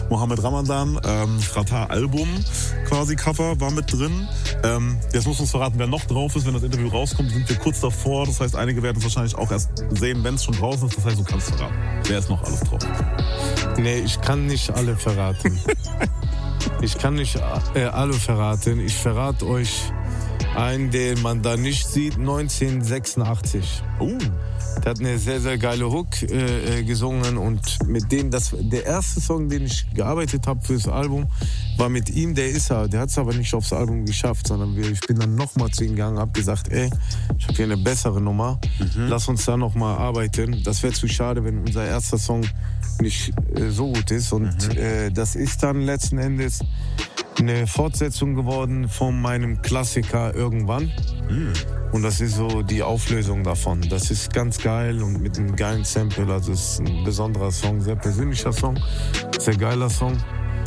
Mohammed Ramadan, Ratar-Album quasi Cover war mit drin. Jetzt musst du uns verraten, wer noch drauf ist, wenn das Interview rauskommt. Sind wir kurz davor, das heißt, einige werden es wahrscheinlich auch erst sehen, wenn es schon draußen ist. Das heißt, du kannst verraten. Wer ist noch alles drauf? Nee, ich kann nicht alle verraten. Ich kann nicht alle verraten. Ich verrate euch einen, den man da nicht sieht, 1986. Der hat eine sehr, sehr geile Hook gesungen und mit dem, der erste Song, den ich gearbeitet habe fürs Album, war mit ihm, der hat es aber nicht aufs Album geschafft, sondern ich bin dann nochmal zu ihm gegangen, habe gesagt, ey, ich habe hier eine bessere Nummer, lass uns da nochmal arbeiten. Das wäre zu schade, wenn unser erster Song nicht so gut ist und das ist dann letzten Endes eine Fortsetzung geworden von meinem Klassiker Irgendwann. Und das ist so die Auflösung davon. Das ist ganz geil und mit einem geilen Sample. Also es ist ein besonderer Song, sehr persönlicher Song, sehr geiler Song.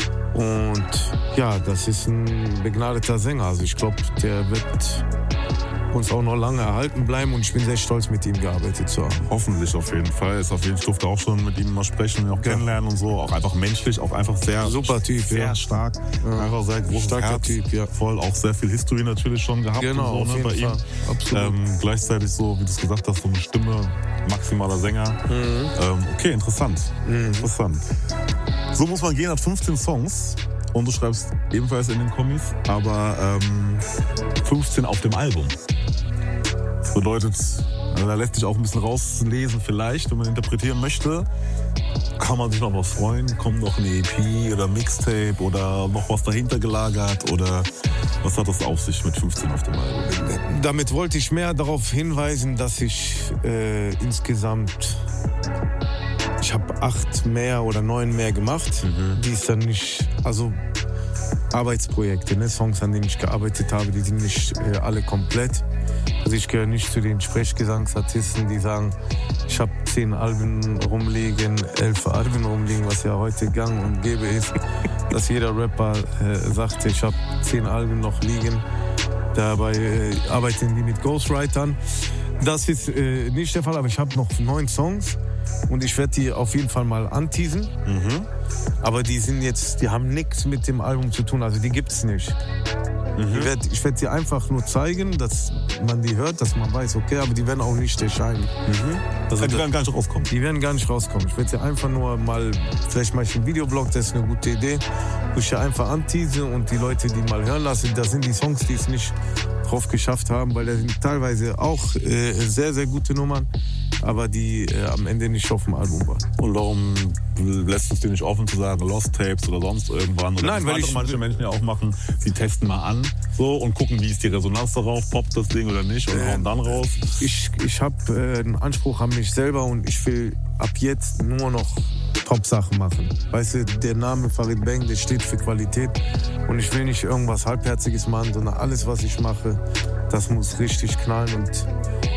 Und ja, das ist ein begnadeter Sänger. Also ich glaube, der wird uns auch noch lange erhalten bleiben und ich bin sehr stolz, mit ihm gearbeitet zu haben. Hoffentlich auf jeden Fall. Ich durfte auch schon mit ihm mal sprechen und ihn auch kennenlernen und so. Auch einfach menschlich, auch einfach sehr super Typ, sehr stark. Ja. Einfach sehr großes starker Herz. Typ, ja. Voll auch sehr viel History natürlich schon gehabt. Genau, und so, auf jeden Fall. Absolut. Gleichzeitig so, wie du es gesagt hast, so eine Stimme, maximaler Sänger. Okay, interessant. Interessant. So muss man gehen, hat 15 Songs. Und du schreibst ebenfalls in den Kommis, aber 15 auf dem Album. Das bedeutet, da lässt sich auch ein bisschen rauslesen vielleicht, wenn man interpretieren möchte. Kann man sich noch was freuen? Kommt noch eine EP oder Mixtape oder noch was dahinter gelagert? Oder was hat das auf sich mit 15 auf dem Album? Damit wollte ich mehr darauf hinweisen, dass ich insgesamt... Ich habe 8 mehr oder 9 mehr gemacht, die ist dann nicht, also Arbeitsprojekte, ne? Songs, an denen ich gearbeitet habe, die sind nicht alle komplett. Also ich gehöre nicht zu den Sprechgesangsartisten, die sagen, ich habe 10 Alben rumliegen, 11 Alben rumliegen, was ja heute gang und gäbe ist, dass jeder Rapper sagt, ich habe 10 Alben noch liegen. Dabei arbeiten die mit Ghostwritern. Das ist nicht der Fall, aber ich habe noch 9 Songs. Und ich werde die auf jeden Fall mal anteasen. Aber die haben nichts mit dem Album zu tun, also die gibt's nicht. Ich werd die einfach nur zeigen, dass man die hört, dass man weiß, okay, aber die werden auch nicht erscheinen. Also die werden gar nicht rauskommen? Die werden gar nicht rauskommen. Ich werde sie einfach nur mal, vielleicht mache ich einen Videoblog, das ist eine gute Idee, wo ich ja einfach antease und die Leute, die mal hören lassen, das sind die Songs, die es nicht drauf geschafft haben, weil da sind teilweise auch sehr, sehr gute Nummern, aber die am Ende nicht auf dem Album waren. Und warum lässt es dir nicht offen zu sagen, Lost Tapes oder sonst irgendwann? Oder nein, weil manche Menschen ja auch machen, sie testen mal an so und gucken, wie ist die Resonanz darauf, poppt das Ding oder nicht und hauen dann raus. Ich habe einen Anspruch an mich selber und ich will ab jetzt nur noch Top-Sachen machen. Weißt du, der Name Farid Bang, der steht für Qualität und ich will nicht irgendwas Halbherziges machen, sondern alles, was ich mache, das muss richtig knallen und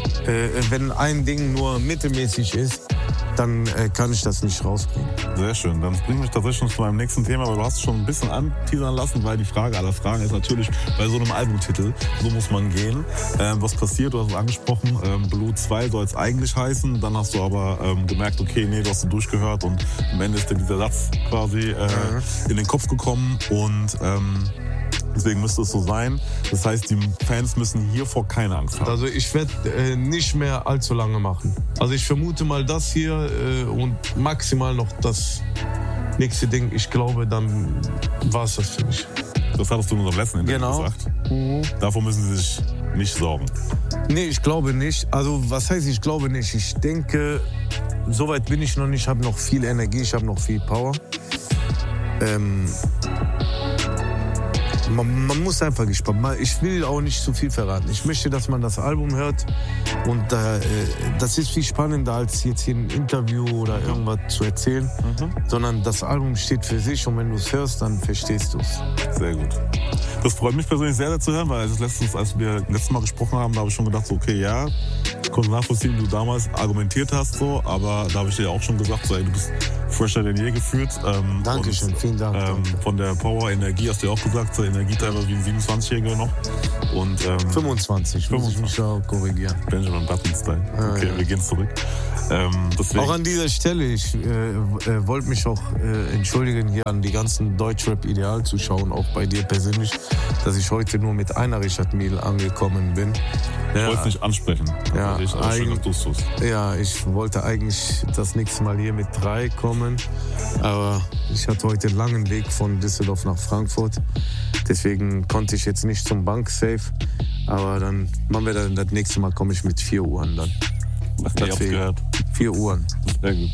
wenn ein Ding nur mittelmäßig ist, dann kann ich das nicht rausbringen. Sehr schön. Dann bringt mich tatsächlich schon zu meinem nächsten Thema, aber du hast es schon ein bisschen anteasern lassen, weil die Frage aller Fragen ist natürlich bei so einem Albumtitel, so muss man gehen. Was passiert, du hast es angesprochen, Blue 2 soll es eigentlich heißen, dann hast du aber gemerkt, okay, nee, du hast es durchgehört und am Ende ist dir dieser Satz quasi in den Kopf gekommen und deswegen müsste es so sein. Das heißt, die Fans müssen hiervor keine Angst haben. Also ich werde nicht mehr allzu lange machen. Also ich vermute mal das hier und maximal noch das nächste Ding. Ich glaube, dann war es das für mich. Das hattest du in unserem letzten Interview gesagt. Davor müssen sie sich nicht sorgen. Nee, ich glaube nicht. Also was heißt, ich glaube nicht? Ich denke, so weit bin ich noch nicht. Ich habe noch viel Energie, ich habe noch viel Power. Man muss einfach gespannt. Ich will auch nicht zu viel verraten. Ich möchte, dass man das Album hört. Und das ist viel spannender, als jetzt hier ein Interview oder irgendwas zu erzählen. Sondern das Album steht für sich und wenn du es hörst, dann verstehst du es. Sehr gut. Das freut mich persönlich sehr, sehr zu hören, weil als wir letztes Mal gesprochen haben, da habe ich schon gedacht, so, okay, ja, ich konnte nachvollziehen, wie du damals argumentiert hast, so, aber da habe ich dir ja auch schon gesagt, so, ey, du bist fresher denn je gefühlt. Dankeschön, vielen Dank. Von der Power, Energie hast du ja auch gesagt, zur Energie Energie teilweise wie ein 27-Jähriger noch. Und, 25, muss ich mich auch korrigieren. Benjamin Button-Style. Okay, ja. Wir gehen zurück. Deswegen. Auch an dieser Stelle, ich wollte mich auch entschuldigen hier an die ganzen Deutschrap-Ideal-Zuschauer, auch bei dir persönlich, dass ich heute nur mit einer Richard Mille angekommen bin. Ich wollte es nicht ansprechen. Ja, schön, dass du es tust. Ja, ich wollte eigentlich das nächste Mal hier mit 3 kommen, aber ich hatte heute einen langen Weg von Düsseldorf nach Frankfurt. Deswegen konnte ich jetzt nicht zum Banksafe, aber dann machen wir dann das nächste Mal, komme ich mit 4 Uhren dann. Ich hab's gehört. 4 Uhren. Sehr gut.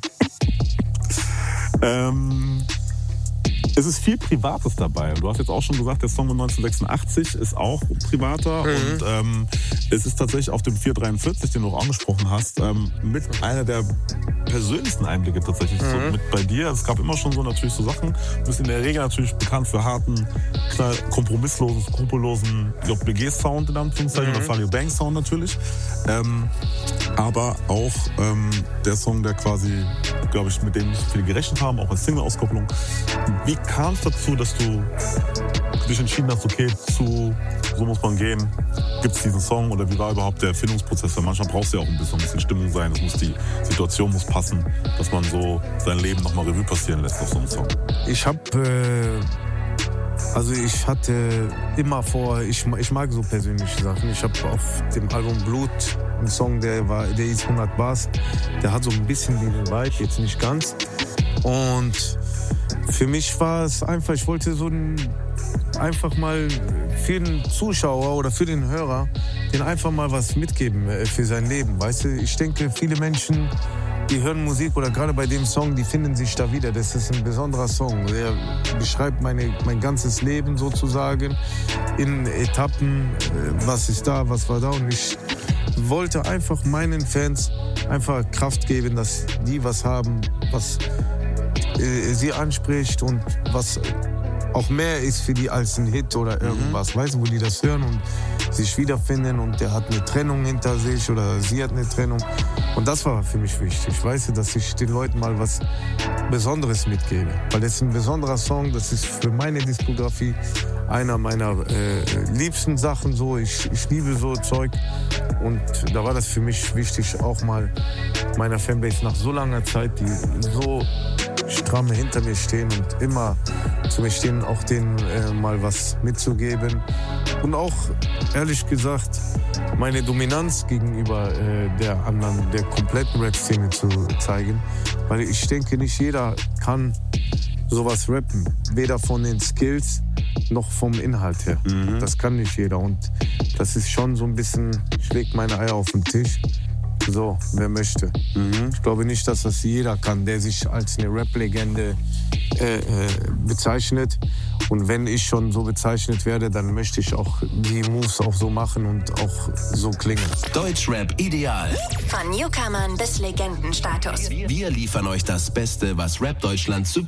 Es ist viel Privates dabei. Du hast jetzt auch schon gesagt, der Song von 1986 ist auch privater. Und es ist tatsächlich auf dem 443, den du auch angesprochen hast, mit einer der persönlichsten Einblicke tatsächlich so mit bei dir. Es gab immer schon so natürlich so Sachen. Du bist in der Regel natürlich bekannt für harten, kompromisslosen, skrupellosen JBG-Sound in Anführungszeichen oder Fario Bang Sound natürlich. Aber auch der Song, der quasi, glaube ich, mit dem nicht viele gerechnet haben, auch als Single-Auskopplung. Wie kam es dazu, dass du dich entschieden hast, okay, so muss man gehen? Gibt es diesen Song oder wie war überhaupt der Erfindungsprozess? Weil manchmal brauchst du ja auch ein bisschen Stimmung sein, die Situation muss passen, dass man so sein Leben nochmal Revue passieren lässt auf so einem Song. Ich hatte immer vor, ich mag so persönliche Sachen. Ich habe auf dem Album Blut einen Song, der ist 100 Bars. Der hat so ein bisschen diesen Vibe, jetzt nicht ganz. Und für mich war es einfach, ich wollte einfach mal für den Zuschauer oder für den Hörer, den einfach mal was mitgeben für sein Leben. Weißt du, ich denke, viele Menschen, die hören Musik oder gerade bei dem Song, die finden sich da wieder. Das ist ein besonderer Song. Der beschreibt mein ganzes Leben sozusagen in Etappen. Was ist da, was war da. Und ich wollte einfach meinen Fans einfach Kraft geben, dass die was haben, was sie anspricht und was auch mehr ist für die als ein Hit oder irgendwas. Weißt du, wo die das hören und sich wiederfinden und der hat eine Trennung hinter sich oder sie hat eine Trennung. Und das war für mich wichtig, weißt du, dass ich den Leuten mal was Besonderes mitgebe. Weil das ist ein besonderer Song, das ist für meine Diskografie einer meiner liebsten Sachen. So. Ich liebe so Zeug und da war das für mich wichtig, auch mal meiner Fanbase nach so langer Zeit, die so stramm hinter mir stehen und immer zu mir stehen, auch denen mal was mitzugeben. Und auch, ehrlich gesagt, meine Dominanz gegenüber der kompletten Rap-Szene zu zeigen. Weil ich denke, nicht jeder kann sowas rappen. Weder von den Skills noch vom Inhalt her. Das kann nicht jeder. Und das ist schon so ein bisschen, ich leg meine Eier auf den Tisch. So, wer möchte. Ich glaube nicht, dass das jeder kann, der sich als eine Rap-Legende bezeichnet. Und wenn ich schon so bezeichnet werde, dann möchte ich auch die Moves auch so machen und auch so klingen. Deutschrap ideal. Von Newcomern bis Legendenstatus. Wir liefern euch das Beste, was Rap Deutschland zu